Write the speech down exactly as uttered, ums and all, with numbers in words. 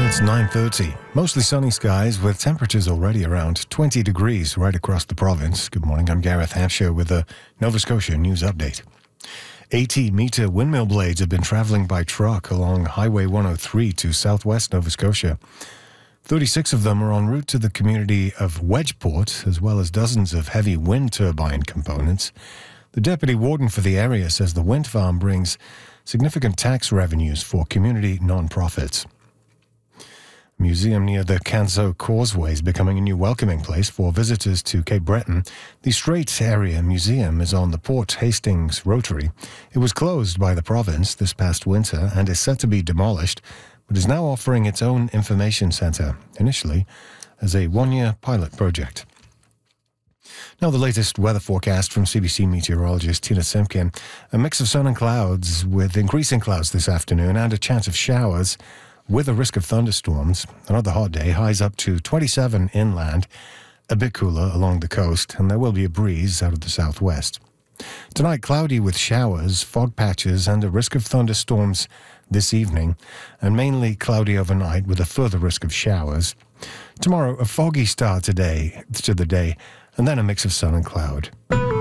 It's nine thirty. Mostly sunny skies with temperatures already around twenty degrees right across the province. Good morning, I'm Gareth Hampshire with a Nova Scotia news update. eighty-metre windmill blades have been travelling by truck along Highway one oh three to southwest Nova Scotia. thirty-six of them are en route to the community of Wedgeport, as well as dozens of heavy wind turbine components. The deputy warden for the area says the wind farm brings significant tax revenues for community non-profits. Museum near the Canso Causeway is becoming a new welcoming place for visitors to Cape Breton. The Straits Area Museum is on the Port Hastings Rotary. It was closed by the province this past winter and is set to be demolished, but is now offering its own information centre, initially as a one-year pilot project. Now the latest weather forecast from C B C meteorologist Tina Simpkin. A mix of sun and clouds with increasing clouds this afternoon and a chance of showers, with a risk of thunderstorms. Another hot day, highs up to twenty-seven inland, a bit cooler along the coast, and there will be a breeze out of the southwest. Tonight, cloudy with showers, fog patches, and a risk of thunderstorms this evening, and mainly cloudy overnight with a further risk of showers. Tomorrow, a foggy start today to the day, and then a mix of sun and cloud.